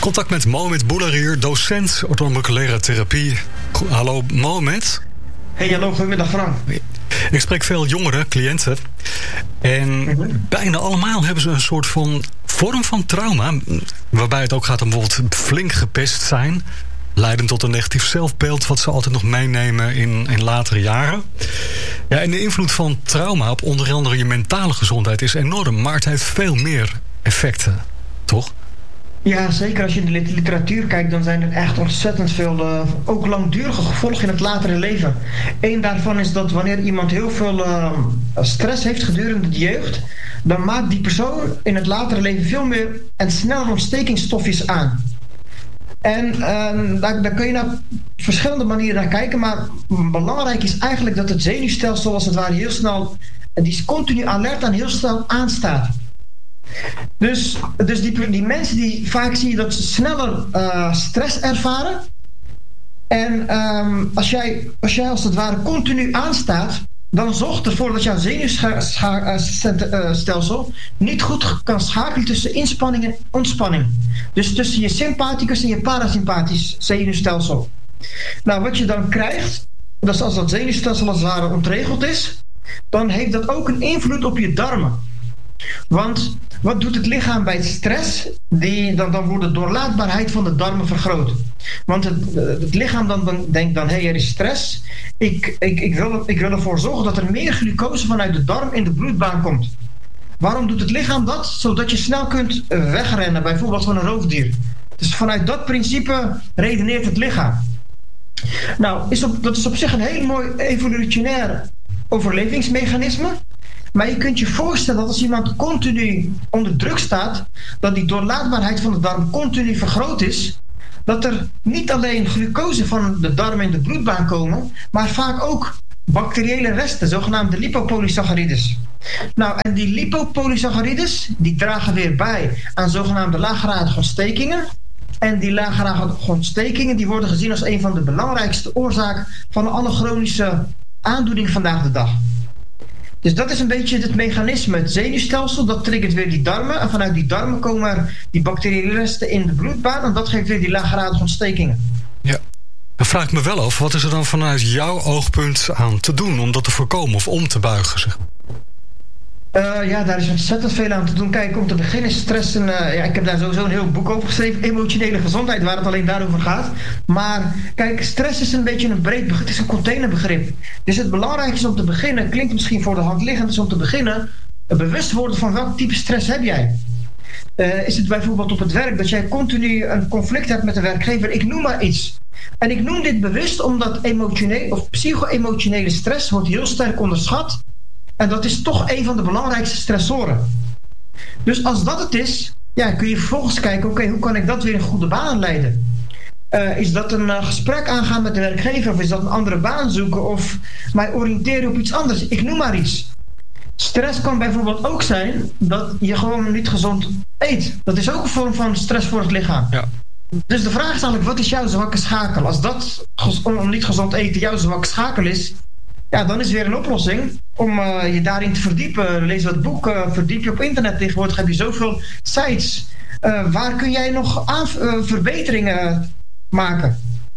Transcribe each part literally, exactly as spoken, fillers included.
Contact met Mohamed Boulahir, docent orthomoleculaire therapie. Hallo Mohamed. Hey, hallo, goedemiddag Frank. Ik spreek veel jongeren, cliënten. En mm-hmm. bijna allemaal hebben ze een soort van vorm van trauma. Waarbij het ook gaat om bijvoorbeeld flink gepest zijn. Leidend tot een negatief zelfbeeld wat ze altijd nog meenemen in, in latere jaren. Ja, en de invloed van trauma op onder andere je mentale gezondheid is enorm. Maar het heeft veel meer effecten, toch? Ja, zeker. Als je in de literatuur kijkt, dan zijn er echt ontzettend veel, uh, ook langdurige gevolgen in het latere leven. Eén daarvan is dat wanneer iemand heel veel uh, stress heeft gedurende de jeugd, dan maakt die persoon in het latere leven veel meer en sneller ontstekingsstofjes aan. En uh, daar, daar kun je naar verschillende manieren naar kijken, maar belangrijk is eigenlijk dat het zenuwstelsel als het ware heel snel, die is continu alert en heel snel aanstaat. Dus, dus die, die mensen die vaak zie je dat ze sneller uh, stress ervaren. En um, als, jij, als jij als het ware continu aanstaat, dan zorgt ervoor dat jouw zenuwstelsel niet goed kan schakelen tussen inspanning en ontspanning. Dus tussen je sympathicus en je parasympathisch zenuwstelsel. Nou, wat je dan krijgt, dat is als dat zenuwstelsel als het ware ontregeld is, dan heeft dat ook een invloed op je darmen. Want wat doet het lichaam bij stress? Die, dan, dan wordt de doorlaatbaarheid van de darmen vergroot. Want het, het lichaam dan, dan denkt dan, hé, hey, er is stress. Ik, ik, ik, wil, ik wil ervoor zorgen dat er meer glucose vanuit de darm in de bloedbaan komt. Waarom doet het lichaam dat? Zodat je snel kunt wegrennen, bijvoorbeeld van een roofdier. Dus vanuit dat principe redeneert het lichaam. Nou, is op, dat is op zich een heel mooi evolutionair overlevingsmechanisme. Maar je kunt je voorstellen dat als iemand continu onder druk staat, dat die doorlaatbaarheid van de darm continu vergroot is, dat er niet alleen glucose van de darm in de bloedbaan komen, maar vaak ook bacteriële resten, zogenaamde lipopolysaccharides. Nou, en die lipopolysaccharides, die dragen weer bij aan zogenaamde laaggradige ontstekingen. En die laaggradige ontstekingen, die worden gezien als een van de belangrijkste oorzaken van alle chronische aandoeningen vandaag de dag. Dus dat is een beetje het mechanisme. Het zenuwstelsel, dat triggert weer die darmen. En vanuit die darmen komen er die bacteriële resten in de bloedbaan. En dat geeft weer die laaggradige ontstekingen. Ja, dan vraag ik me wel af, wat is er dan vanuit jouw oogpunt aan te doen om dat te voorkomen of om te buigen? Zeg. Uh, ja, daar is ontzettend veel aan te doen. Kijk, om te beginnen is stress een, uh, ja, ik heb daar sowieso een heel boek over geschreven, emotionele gezondheid, waar het alleen daarover gaat. Maar kijk, stress is een beetje een breed begrip, het is een containerbegrip. Dus het belangrijkste is om te beginnen, klinkt misschien voor de hand liggend, is om te beginnen bewust worden van welk type stress heb jij. Uh, is het bijvoorbeeld op het werk dat jij continu een conflict hebt met de werkgever? Ik noem maar iets. En ik noem dit bewust omdat emotioneel of psycho-emotionele stress wordt heel sterk onderschat. En dat is toch een van de belangrijkste stressoren. Dus als dat het is, ja, kun je vervolgens kijken, oké, okay, hoe kan ik dat weer in goede baan leiden? Uh, is dat een uh, gesprek aangaan met de werkgever, of is dat een andere baan zoeken, of mij oriënteren op iets anders? Ik noem maar iets. Stress kan bijvoorbeeld ook zijn dat je gewoon niet gezond eet. Dat is ook een vorm van stress voor het lichaam. Ja. Dus de vraag is eigenlijk, wat is jouw zwakke schakel? Als dat om niet gezond eten jouw zwakke schakel is, ja, dan is weer een oplossing om uh, je daarin te verdiepen. Lees wat boek, uh, verdiep je op internet. Tegenwoordig heb je zoveel sites. Uh, waar kun jij nog aan, uh, verbeteringen maken?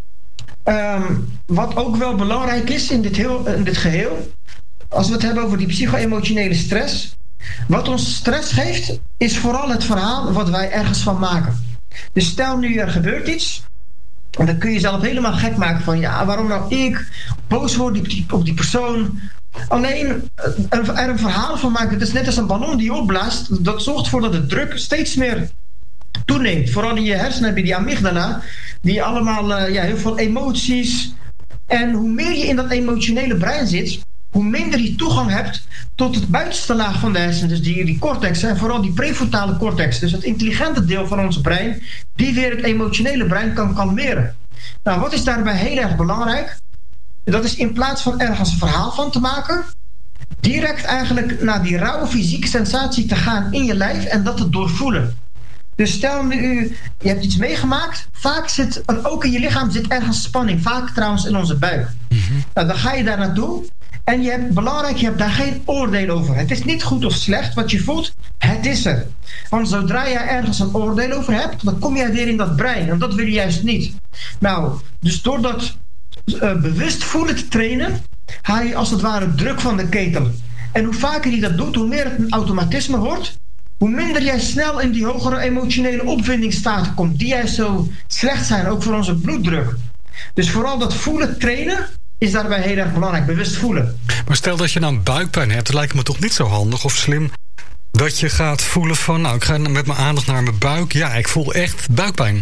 Um, wat ook wel belangrijk is in dit, heel, in dit geheel, als we het hebben over die psycho-emotionele stress, wat ons stress geeft, is vooral het verhaal wat wij ergens van maken. Dus stel nu er gebeurt iets, en dan kun je jezelf helemaal gek maken van, ja, waarom nou ik boos word op die, op die persoon. Alleen er een verhaal van maken, het is net als een ballon die opblaast, dat zorgt ervoor dat de druk steeds meer toeneemt. Vooral in je hersenen heb je die amygdala, die allemaal uh, ja, heel veel emoties. En hoe meer je in dat emotionele brein zit, hoe minder je toegang hebt tot het buitenste laag van de hersenen. Dus die, die cortex, en vooral die prefrontale cortex. Dus het intelligente deel van ons brein, die weer het emotionele brein kan kalmeren. Nou, wat is daarbij heel erg belangrijk? Dat is in plaats van ergens een verhaal van te maken, direct eigenlijk naar die rauwe fysieke sensatie te gaan in je lijf en dat te doorvoelen. Dus stel nu, je hebt iets meegemaakt, vaak zit er ook in je lichaam zit ergens spanning, vaak trouwens in onze buik. Mm-hmm. Nou, dan ga je daar naartoe En je hebt, belangrijk, je hebt daar geen oordeel over. Het is niet goed of slecht wat je voelt, het is er. Want zodra jij ergens een oordeel over hebt, dan kom jij weer in dat brein. En dat wil je juist niet. Nou, dus door dat uh, bewust voelen te trainen, haal je als het ware druk van de ketel. En hoe vaker je dat doet, hoe meer het een automatisme wordt, hoe minder jij snel in die hogere emotionele opwindingsstaten komt, die juist zo slecht zijn, ook voor onze bloeddruk. Dus vooral dat voelen trainen is daarbij heel erg belangrijk, bewust voelen. Maar stel dat je nou buikpijn hebt, dan lijkt me toch niet zo handig of slim dat je gaat voelen van, nou, ik ga met mijn aandacht naar mijn buik. Ja, ik voel echt buikpijn.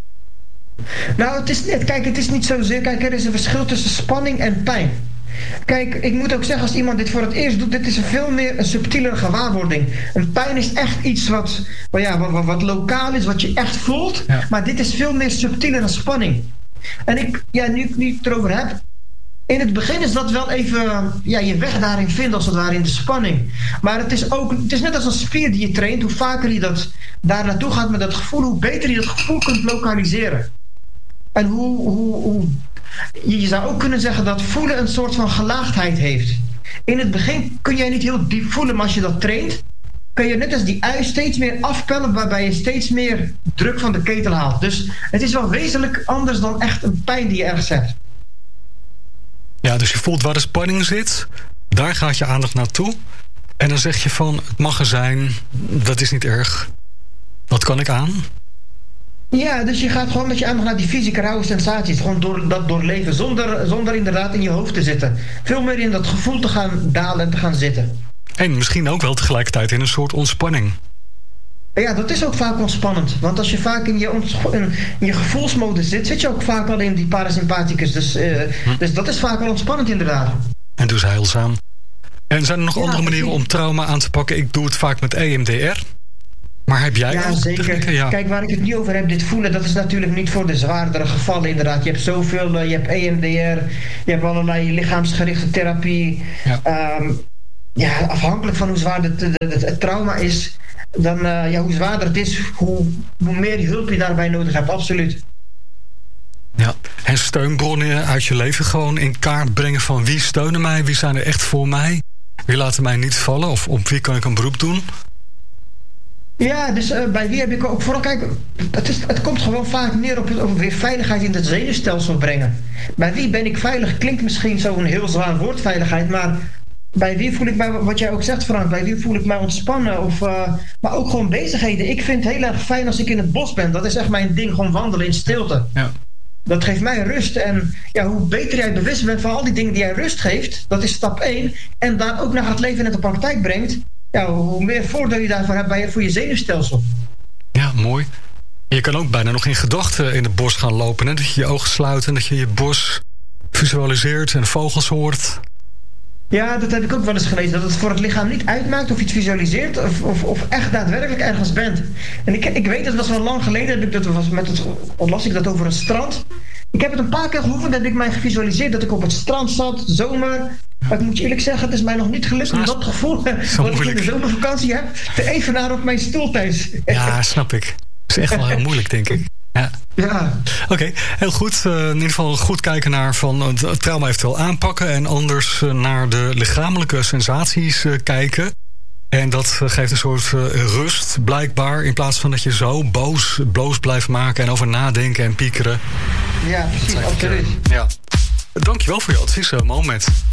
Nou, het is net, kijk, het is niet zozeer, kijk, er is een verschil tussen spanning en pijn. Kijk, ik moet ook zeggen, als iemand dit voor het eerst doet, dit is een veel meer een subtielere gewaarwording. Een pijn is echt iets wat, wat, ja, wat, wat, wat lokaal is, wat je echt voelt. Ja. Maar dit is veel meer subtieler dan spanning. En ik, ja, nu, nu ik het erover heb, in het begin is dat wel even, ja, je weg daarin vinden, als het ware, in de spanning. Maar het is ook, het is net als een spier die je traint. Hoe vaker je dat daar naartoe gaat met dat gevoel, hoe beter je dat gevoel kunt lokaliseren. En hoe, hoe, hoe je zou ook kunnen zeggen dat voelen een soort van gelaagdheid heeft. In het begin kun jij niet heel diep voelen, maar als je dat traint, kun je net als die ui steeds meer afpellen, waarbij je steeds meer druk van de ketel haalt. Dus het is wel wezenlijk anders dan echt een pijn die je ergens hebt. Ja, dus je voelt waar de spanning zit, daar gaat je aandacht naartoe. En dan zeg je van, het mag er zijn, dat is niet erg. Wat kan ik aan? Ja, dus je gaat gewoon met je aandacht naar die fysieke rauwe sensaties. Gewoon door dat doorleven, zonder, zonder inderdaad in je hoofd te zitten. Veel meer in dat gevoel te gaan dalen en te gaan zitten. En misschien ook wel tegelijkertijd in een soort ontspanning. Ja, dat is ook vaak ontspannend. Want als je vaak in je, in, in je gevoelsmodus zit, zit je ook vaak wel in die parasympathicus. Dus, uh, hm. dus dat is vaak wel ontspannend inderdaad. En dus heilzaam. En zijn er nog ja, andere manieren om trauma aan te pakken? Ik doe het vaak met E M D R. Maar heb jij ja, ook zeker. Ja. Kijk, waar ik het nu over heb, dit voelen, dat is natuurlijk niet voor de zwaardere gevallen inderdaad. Je hebt zoveel, uh, je hebt E M D R, je hebt allerlei lichaamsgerichte therapie. Ja, um, ja afhankelijk van hoe zwaar het, het, het, het trauma is, dan uh, ja, hoe zwaarder het is, hoe, hoe meer hulp je daarbij nodig hebt, absoluut. Ja, en steunbronnen uit je leven gewoon in kaart brengen van wie steunen mij, wie zijn er echt voor mij, wie laten mij niet vallen of op wie kan ik een beroep doen. Ja, dus uh, bij wie heb ik ook vooral, kijk, het, is, het komt gewoon vaak neer op het over weer veiligheid in het zenuwstelsel brengen. Bij wie ben ik veilig klinkt misschien zo'n heel zwaar woord, veiligheid, maar bij wie voel ik mij, wat jij ook zegt Frank, bij wie voel ik mij ontspannen, of, uh, maar ook gewoon bezigheden. Ik vind het heel erg fijn als ik in het bos ben, dat is echt mijn ding, gewoon wandelen in stilte. Ja. Dat geeft mij rust en ja, hoe beter jij bewust bent van al die dingen die jij rust geeft, dat is stap één, en daar ook naar het leven in de praktijk brengt, ja, hoe meer voordeel je daarvan hebt bij, voor je zenuwstelsel. Ja, mooi. Je kan ook bijna nog in gedachten in het bos gaan lopen. Hè? Dat je je ogen sluit en dat je je bos visualiseert en vogels hoort. Ja, dat heb ik ook wel eens gelezen. Dat het voor het lichaam niet uitmaakt of je het visualiseert of, of, of echt daadwerkelijk ergens bent. En ik, ik weet, dat was wel lang geleden, heb ik dat was met het, las ik dat over een strand. Ik heb het een paar keer gehoord, dat heb ik mij gevisualiseerd dat ik op het strand zat, zomer. Maar ik moet je eerlijk zeggen, het is mij nog niet gelukt om dat gevoel wat ik in de zomervakantie heb, te evenaren op mijn stoel thuis. Ja, snap ik. Dat is echt wel heel moeilijk, denk ik. Ja. Ja. Oké, okay, heel goed. Uh, in ieder geval goed kijken naar van het trauma eventueel aanpakken en anders uh, naar de lichamelijke sensaties uh, kijken. En dat uh, geeft een soort uh, rust, blijkbaar, in plaats van dat je zo boos, boos blijft maken en over nadenken en piekeren. Ja, precies, absoluut. Uh, ja. Dankjewel voor je advies, uh, Mohamed.